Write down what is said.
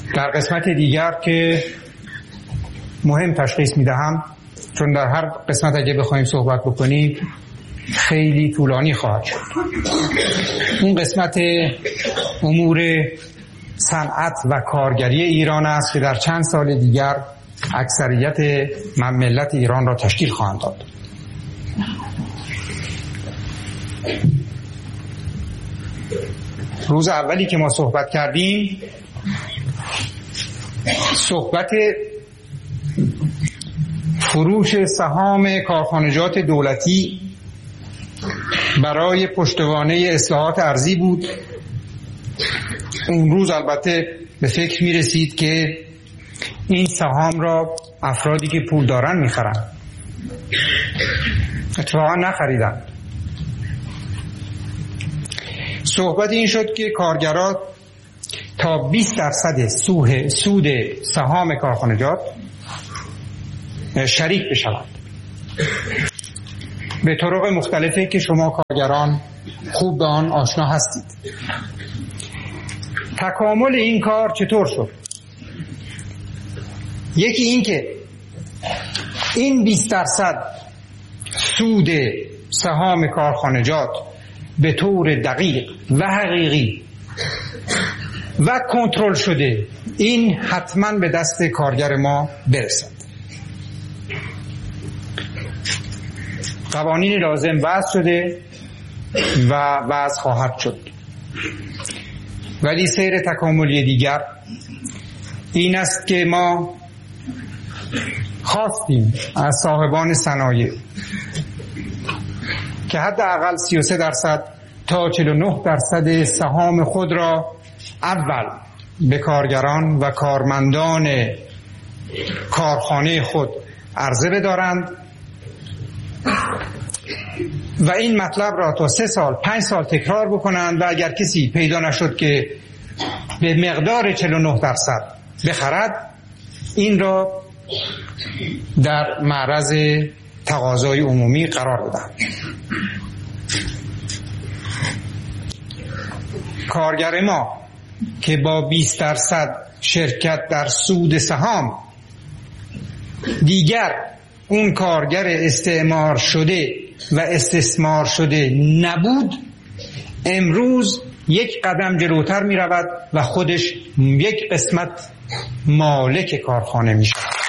در قسمت دیگر که مهم تشخیص میدهم، چون در هر قسمت اگه بخوایم صحبت بکنیم خیلی طولانی خواهد شد. اون قسمت امور صنعت و کارگری ایران است که در چند سال دیگر اکثریت ملت ایران را تشکیل خواهند داد. روز اولی که ما صحبت کردیم صحبت فروش سهام کارخانجات دولتی برای پشتوانه اصلاحات ارضی بود. اون روز البته به فکر می رسید که این سهام را افرادی که پول دارن می خرن. اتفاقا نخریدن. صحبت این شد که کارگران تا 20% سود سهام کارخانجات شریک بشوند به طرق مختلفی که شما کارگران خوب به آن آشنا هستید. تکامل این کار چطور شد؟ یکی این که این 20% سود سهام کارخانجات به طور دقیق و حقیقی و کنترل شده این حتما به دست کارگر ما برسد. قوانین لازم وضع شده و وضع خواهد شد، ولی سیر تکاملی دیگر این است که ما خواستیم از صاحبان صنایع که حداقل 33% تا 49% سهام خود را اول به کارگران و کارمندان کارخانه خود عرضه بدارند و این مطلب را تا 3 سال 5 سال تکرار بکنند و اگر کسی پیدا نشد که به مقدار 49% بخرد، این را در معرض تقاضای عمومی قرار بدهند. کارگر ما که با 20% شرکت در سود سهام دیگر اون کارگر استعمار شده و استثمار شده نبود، امروز یک قدم جلوتر می رود و خودش یک قسمت مالک کارخانه می شود.